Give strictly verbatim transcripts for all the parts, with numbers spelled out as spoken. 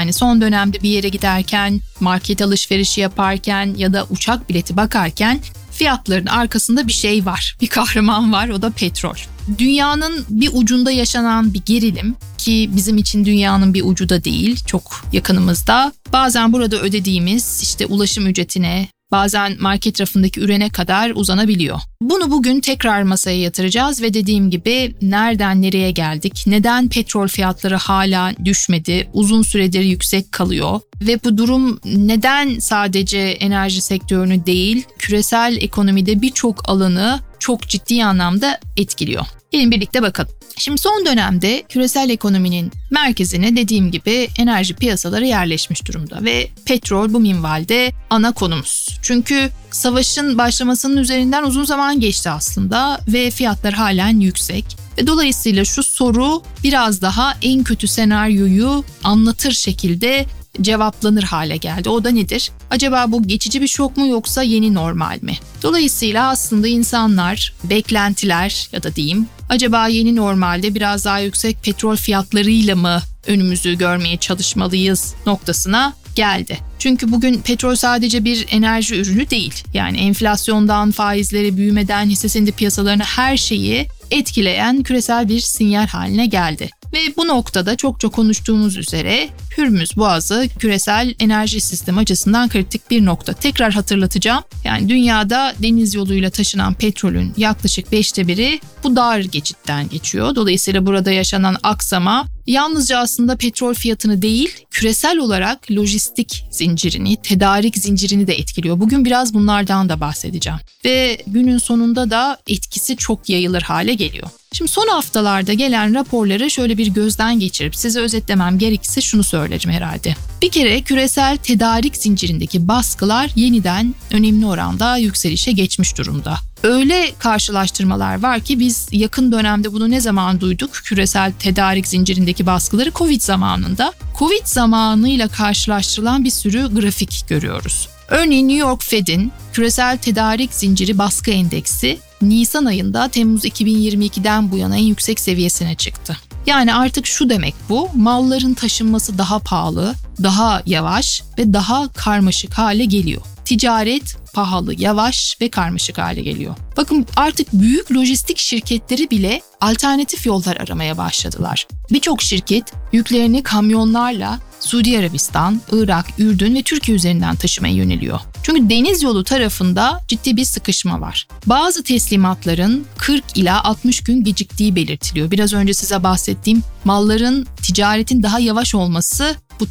Yani son dönemde bir yere giderken, market alışverişi yaparken ya da uçak bileti bakarken fiyatların arkasında bir şey var, bir kahraman var, o da petrol. Dünyanın bir ucunda yaşanan bir gerilim ki bizim için dünyanın bir ucu da değil, çok yakınımızda. Bazen burada ödediğimiz işte ulaşım ücretine, bazen market rafındaki ürüne kadar uzanabiliyor. Bunu bugün tekrar masaya yatıracağız ve dediğim gibi nereden nereye geldik, neden petrol fiyatları hala düşmedi, uzun süredir yüksek kalıyor ve bu durum neden sadece enerji sektörünü değil, küresel ekonomide birçok alanı çok ciddi anlamda etkiliyor. Gelin birlikte bakalım. Şimdi son dönemde küresel ekonominin merkezine dediğim gibi enerji piyasaları yerleşmiş durumda ve petrol bu minvalde ana konumuz. Çünkü savaşın başlamasının üzerinden uzun zaman geçti aslında ve fiyatlar halen yüksek. Ve dolayısıyla şu soru biraz daha en kötü senaryoyu anlatır şekilde cevaplanır hale geldi. O da nedir? Acaba bu geçici bir şok mu yoksa yeni normal mi? Dolayısıyla aslında insanlar, beklentiler ya da diyeyim, acaba yeni normalde biraz daha yüksek petrol fiyatlarıyla mı önümüzü görmeye çalışmalıyız noktasına geldi. Çünkü bugün petrol sadece bir enerji ürünü değil. Yani enflasyondan, faizlere, büyümeden, hisse senedi piyasalarına her şeyi etkileyen küresel bir sinyal haline geldi. Ve bu noktada çok çok konuştuğumuz üzere Hürmüz Boğazı küresel enerji sistemi açısından kritik bir nokta. Tekrar hatırlatacağım. Yani dünyada deniz yoluyla taşınan petrolün yaklaşık beşte biri bu dar geçitten geçiyor. Dolayısıyla burada yaşanan aksama yalnızca aslında petrol fiyatını değil, küresel olarak lojistik zincirini, tedarik zincirini de etkiliyor. Bugün biraz bunlardan da bahsedeceğim. Ve günün sonunda da etkisi çok yayılır hale geliyor. Şimdi son haftalarda gelen raporları şöyle bir gözden geçirip size özetlemem gerekirse şunu söyleyeceğim herhalde. Bir kere küresel tedarik zincirindeki baskılar yeniden önemli oranda yükselişe geçmiş durumda. Öyle karşılaştırmalar var ki biz yakın dönemde bunu ne zaman duyduk? Küresel tedarik zincirindeki baskıları Covid zamanında. Covid zamanıyla karşılaştırılan bir sürü grafik görüyoruz. Örneğin New York Fed'in küresel tedarik zinciri baskı endeksi Nisan ayında Temmuz iki bin yirmi ikiden bu yana en yüksek seviyesine çıktı. Yani artık şu demek bu, malların taşınması daha pahalı, daha yavaş ve daha karmaşık hale geliyor. Ticaret pahalı, yavaş ve karmaşık hale geliyor. Bakın artık büyük lojistik şirketleri bile alternatif yollar aramaya başladılar. Birçok şirket yüklerini kamyonlarla Suudi Arabistan, Irak, Ürdün ve Türkiye üzerinden taşımaya yöneliyor. Çünkü deniz yolu tarafında ciddi bir sıkışma var. Bazı teslimatların kırk ila altmış gün geciktiği belirtiliyor. Biraz önce size bahsettiğim malların, ticaretin daha yavaş olması bu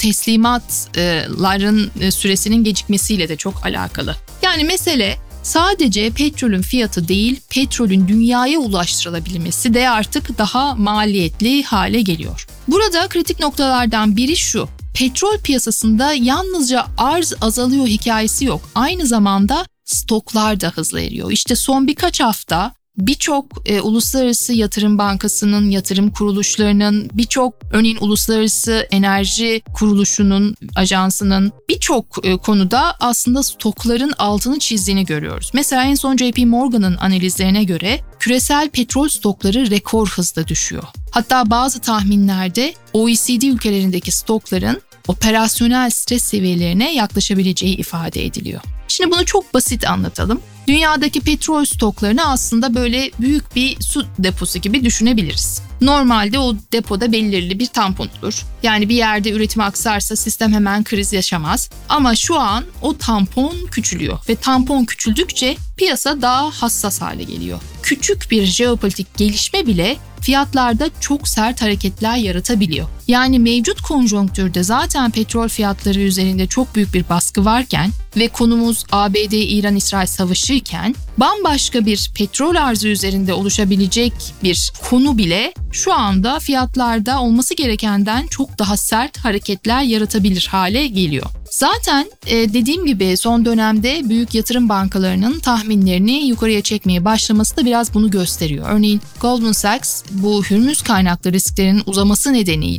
teslimatların süresinin gecikmesiyle de çok alakalı. Yani mesele sadece petrolün fiyatı değil, petrolün dünyaya ulaştırılabilmesi de artık daha maliyetli hale geliyor. Burada kritik noktalardan biri şu: petrol piyasasında yalnızca arz azalıyor hikayesi yok. Aynı zamanda stoklar da hızla eriyor. İşte son birkaç hafta birçok e, uluslararası yatırım bankasının, yatırım kuruluşlarının, birçok örneğin uluslararası enerji kuruluşunun, ajansının birçok e, konuda aslında stokların altını çizdiğini görüyoruz. Mesela en son J P Morgan'ın analizlerine göre küresel petrol stokları rekor hızda düşüyor. Hatta bazı tahminlerde O E C D ülkelerindeki stokların operasyonel stres seviyelerine yaklaşabileceği ifade ediliyor. Şimdi bunu çok basit anlatalım. Dünyadaki petrol stoklarını aslında böyle büyük bir su deposu gibi düşünebiliriz. Normalde o depoda belirli bir tampon olur. Yani bir yerde üretim aksarsa sistem hemen kriz yaşamaz. Ama şu an o tampon küçülüyor ve tampon küçüldükçe piyasa daha hassas hale geliyor. Küçük bir jeopolitik gelişme bile fiyatlarda çok sert hareketler yaratabiliyor. Yani mevcut konjonktürde zaten petrol fiyatları üzerinde çok büyük bir baskı varken ve konumuz A B D-İran-İsrail savaşı iken bambaşka bir petrol arzı üzerinde oluşabilecek bir konu bile şu anda fiyatlarda olması gerekenden çok daha sert hareketler yaratabilir hale geliyor. Zaten e, dediğim gibi son dönemde büyük yatırım bankalarının tahminlerini yukarıya çekmeye başlaması da biraz bunu gösteriyor. Örneğin Goldman Sachs bu Hürmüz kaynaklı risklerin uzaması nedeniyle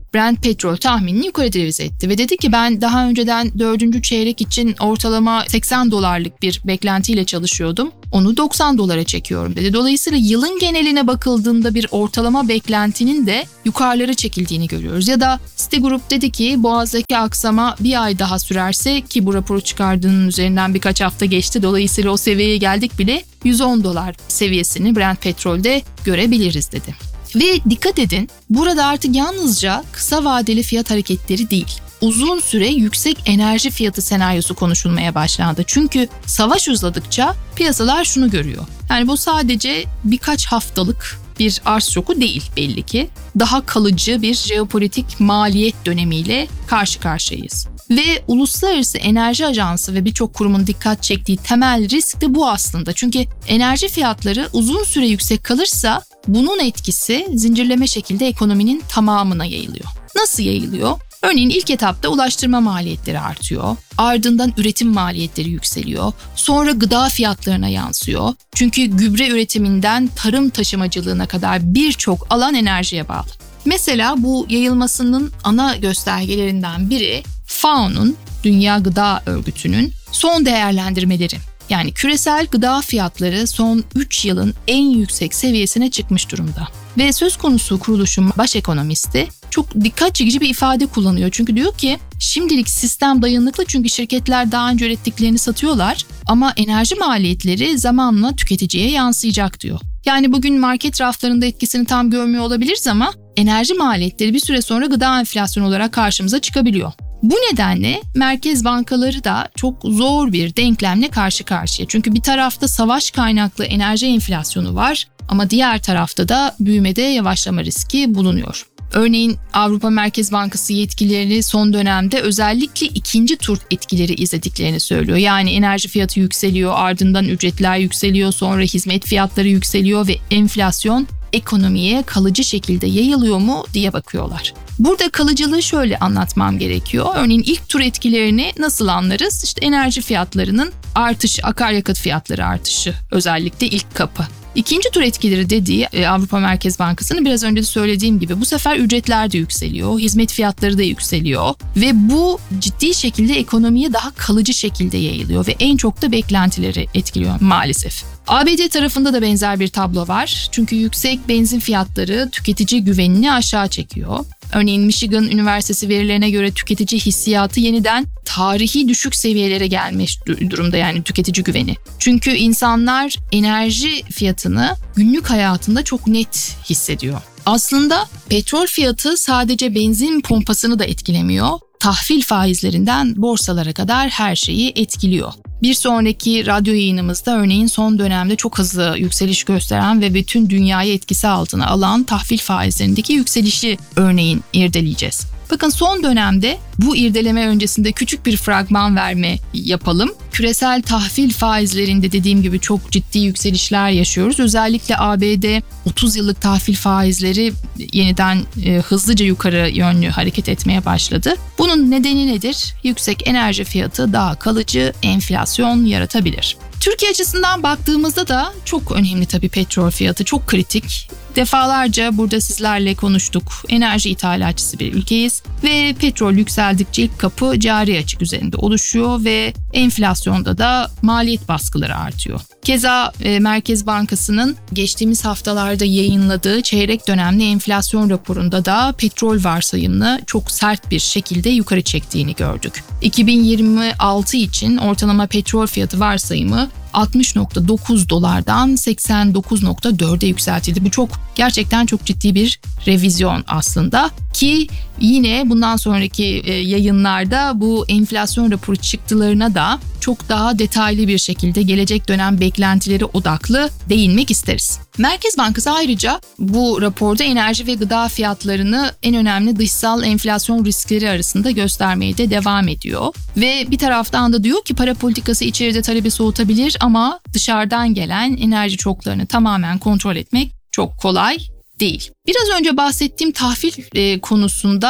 Brent petrol tahminini yukarı revize etti ve dedi ki ben daha önceden dördüncü çeyrek için ortalama seksen dolarlık bir beklentiyle çalışıyordum. Onu doksan dolara çekiyorum dedi. Dolayısıyla yılın geneline bakıldığında bir ortalama beklentinin de yukarılara çekildiğini görüyoruz. Ya da Citigroup dedi ki Boğaz'daki aksama bir ay daha sürerse, ki bu raporu çıkardığının üzerinden birkaç hafta geçti. Dolayısıyla o seviyeye geldik bile, yüz on dolar seviyesini Brent petrolde görebiliriz dedi. Ve dikkat edin, burada artık yalnızca kısa vadeli fiyat hareketleri değil, uzun süre yüksek enerji fiyatı senaryosu konuşulmaya başlandı. Çünkü savaş uzadıkça piyasalar şunu görüyor. Yani bu sadece birkaç haftalık bir arz şoku değil belli ki. Daha kalıcı bir jeopolitik maliyet dönemiyle karşı karşıyayız. Ve Uluslararası Enerji Ajansı ve birçok kurumun dikkat çektiği temel risk de bu aslında. Çünkü enerji fiyatları uzun süre yüksek kalırsa bunun etkisi zincirleme şekilde ekonominin tamamına yayılıyor. Nasıl yayılıyor? Örneğin ilk etapta ulaştırma maliyetleri artıyor, ardından üretim maliyetleri yükseliyor, sonra gıda fiyatlarına yansıyor. Çünkü gübre üretiminden tarım taşımacılığına kadar birçok alan enerjiye bağlı. Mesela bu yayılmasının ana göstergelerinden biri F A O'nun, Dünya Gıda Örgütü'nün son değerlendirmeleri. Yani küresel gıda fiyatları son üç yılın en yüksek seviyesine çıkmış durumda. Ve söz konusu kuruluşun baş ekonomisti çok dikkat çekici bir ifade kullanıyor. Çünkü diyor ki şimdilik sistem dayanıklı çünkü şirketler daha önce ürettiklerini satıyorlar ama enerji maliyetleri zamanla tüketiciye yansıyacak diyor. Yani bugün market raflarında etkisini tam görmüyor olabiliriz ama enerji maliyetleri bir süre sonra gıda enflasyonu olarak karşımıza çıkabiliyor. Bu nedenle merkez bankaları da çok zor bir denklemle karşı karşıya. Çünkü bir tarafta savaş kaynaklı enerji enflasyonu var ama diğer tarafta da büyümede yavaşlama riski bulunuyor. Örneğin Avrupa Merkez Bankası yetkilileri son dönemde özellikle ikinci tur etkileri izlediklerini söylüyor. Yani enerji fiyatı yükseliyor, ardından ücretler yükseliyor, sonra hizmet fiyatları yükseliyor ve enflasyon ekonomiye kalıcı şekilde yayılıyor mu diye bakıyorlar. Burada kalıcılığı şöyle anlatmam gerekiyor. Örneğin ilk tur etkilerini nasıl anlarız? İşte enerji fiyatlarının artışı, akaryakıt fiyatları artışı özellikle ilk kapı. İkinci tur etkileri dediği Avrupa Merkez Bankası'nın biraz önce de söylediğim gibi bu sefer ücretler de yükseliyor, hizmet fiyatları da yükseliyor ve bu ciddi şekilde ekonomiye daha kalıcı şekilde yayılıyor ve en çok da beklentileri etkiliyor maalesef. A B D tarafında da benzer bir tablo var. Çünkü yüksek benzin fiyatları tüketici güvenini aşağı çekiyor. Örneğin Michigan Üniversitesi verilerine göre tüketici hissiyatı yeniden tarihi düşük seviyelere gelmiş durumda, yani tüketici güveni. Çünkü insanlar enerji fiyatını günlük hayatında çok net hissediyor. Aslında petrol fiyatı sadece benzin pompasını da etkilemiyor. Tahvil faizlerinden borsalara kadar her şeyi etkiliyor. Bir sonraki radyo yayınımızda örneğin son dönemde çok hızlı yükseliş gösteren ve bütün dünyayı etkisi altına alan tahvil faizlerindeki yükselişi örneğin irdeleyeceğiz. Bakın son dönemde bu irdeleme öncesinde küçük bir fragman verme yapalım. Küresel tahvil faizlerinde dediğim gibi çok ciddi yükselişler yaşıyoruz. Özellikle A B D otuz yıllık tahvil faizleri yeniden e, hızlıca yukarı yönlü hareket etmeye başladı. Bunun nedeni nedir? Yüksek enerji fiyatı daha kalıcı enflasyon yaratabilir. Türkiye açısından baktığımızda da çok önemli tabii petrol fiyatı, çok kritik. Defalarca burada sizlerle konuştuk. Enerji ithalatçısı bir ülkeyiz ve petrol yükseldikçe ilk kapı cari açık üzerinde oluşuyor ve enflasyonda da maliyet baskıları artıyor. Keza e, Merkez Bankası'nın geçtiğimiz haftalarda yayınladığı çeyrek dönemli enflasyon raporunda da petrol varsayımını çok sert bir şekilde yukarı çektiğini gördük. iki bin yirmi altı için ortalama petrol fiyatı varsayımı altmış nokta dokuz dolardan seksen dokuz nokta dörde yükseltildi. Bu çok gerçekten çok ciddi bir revizyon aslında ki yine bundan sonraki yayınlarda bu enflasyon raporu çıktılarına da çok daha detaylı bir şekilde gelecek dönem beklentileri odaklı değinmek isteriz. Merkez Bankası ayrıca bu raporda enerji ve gıda fiyatlarını en önemli dışsal enflasyon riskleri arasında göstermeye de devam ediyor. Ve bir taraftan da diyor ki para politikası içeride talebi soğutabilir ama dışarıdan gelen enerji çoklarını tamamen kontrol etmek çok kolay değil. Biraz önce bahsettiğim tahvil e, konusunda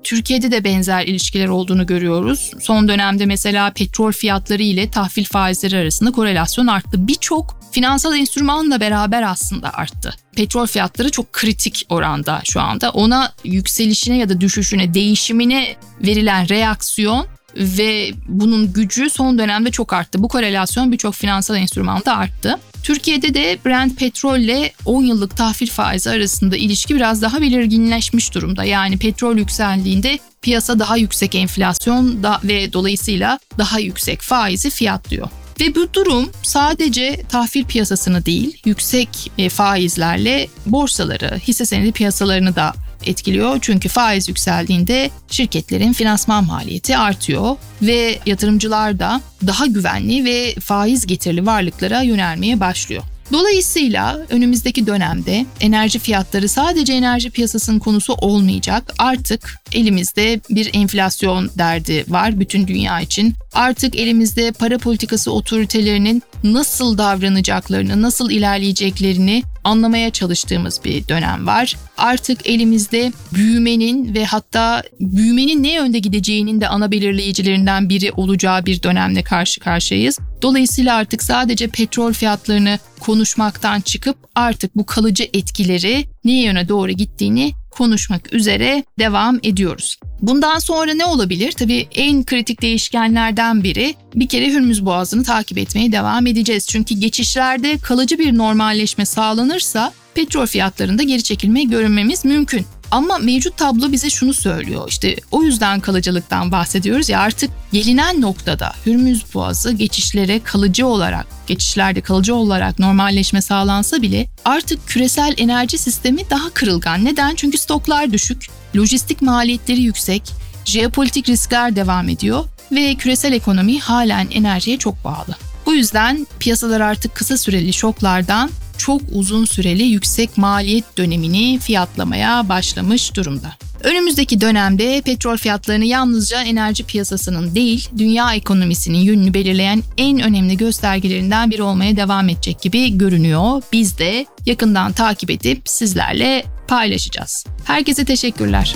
Türkiye'de de benzer ilişkiler olduğunu görüyoruz. Son dönemde mesela petrol fiyatları ile tahvil faizleri arasında korelasyon arttı. Birçok finansal enstrümanla beraber aslında arttı. Petrol fiyatları çok kritik oranda şu anda. Ona yükselişine ya da düşüşüne, değişimine verilen reaksiyon ve bunun gücü son dönemde çok arttı. Bu korelasyon birçok finansal enstrümanda arttı. Türkiye'de de Brent petrol ile on yıllık tahvil faizi arasında ilişki biraz daha belirginleşmiş durumda. Yani petrol yükseldiğinde piyasa daha yüksek enflasyon da ve dolayısıyla daha yüksek faizi fiyatlıyor. Ve bu durum sadece tahvil piyasasını değil, yüksek faizlerle borsaları, hisse senedi piyasalarını da etkiliyor. Çünkü faiz yükseldiğinde şirketlerin finansman maliyeti artıyor ve yatırımcılar da daha güvenli ve faiz getirili varlıklara yönelmeye başlıyor. Dolayısıyla önümüzdeki dönemde enerji fiyatları sadece enerji piyasasının konusu olmayacak. Artık elimizde bir enflasyon derdi var bütün dünya için. Artık elimizde para politikası otoritelerinin nasıl davranacaklarını, nasıl ilerleyeceklerini anlamaya çalıştığımız bir dönem var. Artık elimizde büyümenin ve hatta büyümenin ne yönde gideceğinin de ana belirleyicilerinden biri olacağı bir dönemle karşı karşıyayız. Dolayısıyla artık sadece petrol fiyatlarını konuşmaktan çıkıp artık bu kalıcı etkileri ne yöne doğru gittiğini konuşmak üzere devam ediyoruz. Bundan sonra ne olabilir? Tabii en kritik değişkenlerden biri bir kere Hürmüz Boğazı'nı takip etmeye devam edeceğiz. Çünkü geçişlerde kalıcı bir normalleşme sağlanırsa petrol fiyatlarında geri çekilme görünmemiz mümkün. Ama mevcut tablo bize şunu söylüyor. İşte o yüzden kalıcılıktan bahsediyoruz ya, artık gelinen noktada Hürmüz Boğazı geçişlere kalıcı olarak, geçişlerde kalıcı olarak normalleşme sağlansa bile artık küresel enerji sistemi daha kırılgan. Neden? Çünkü stoklar düşük, lojistik maliyetleri yüksek, jeopolitik riskler devam ediyor ve küresel ekonomi halen enerjiye çok bağlı. Bu yüzden piyasalar artık kısa süreli şoklardan çok uzun süreli yüksek maliyet dönemini fiyatlamaya başlamış durumda. Önümüzdeki dönemde petrol fiyatlarını yalnızca enerji piyasasının değil, dünya ekonomisinin yönünü belirleyen en önemli göstergelerinden biri olmaya devam edecek gibi görünüyor. Biz de yakından takip edip sizlerle paylaşacağız. Herkese teşekkürler.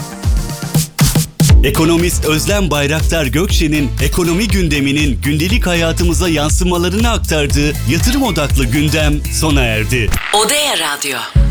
Ekonomist Özlem Bayraktar Gökçe'nin ekonomi gündeminin gündelik hayatımıza yansımalarını aktardığı yatırım odaklı gündem sona erdi. Odea Radyo.